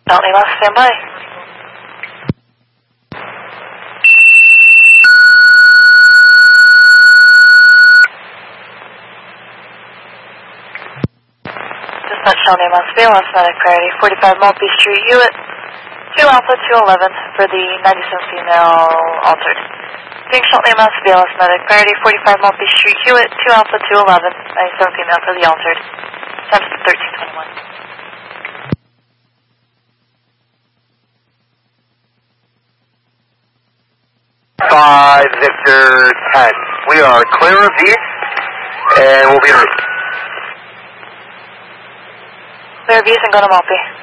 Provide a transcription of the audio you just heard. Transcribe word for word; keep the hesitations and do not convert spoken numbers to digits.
Don't leave us, stand by. Dispatch Charlie Moss Velas, medic priority forty-five Mulpey Street, Hewitt, two Alpha two eleven for the ninety-seven female altered. Being Charlie Moss Velas, medic priority forty-five Mulpey Street, Hewitt, two Alpha two eleven, ninety-seven female for the altered. Times thirteen twenty-one. five Victor ten. We are clear of these, and we'll be... Clear of these and go to Mulpey.